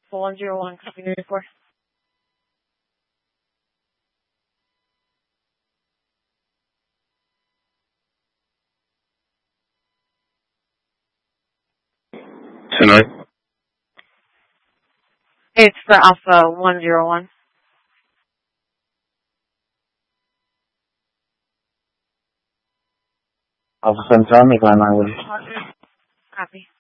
101, copy the report. Tonight? It's for Alpha 101. Alpha Centaur, make line 9 with you. Copy.